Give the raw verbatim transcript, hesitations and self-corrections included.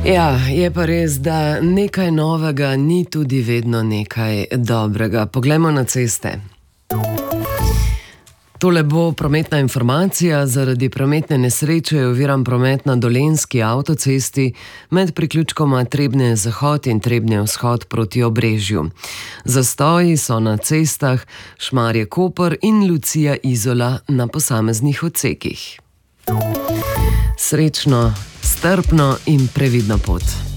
Ja, je pa res, da nekaj novega ni tudi vedno nekaj dobrega. Poglejmo na ceste. Tole bo prometna informacija. Zaradi prometne nesreče je oviran promet na Dolenjski avtocesti med priključkoma Trebnje-Zahod in Trebnje-Vzhod proti Obrežju. Zastoji so na cestah Šmarje-Koper in Lucija-Izola na posameznih odsekih. Srečno, strpno in previdno pot.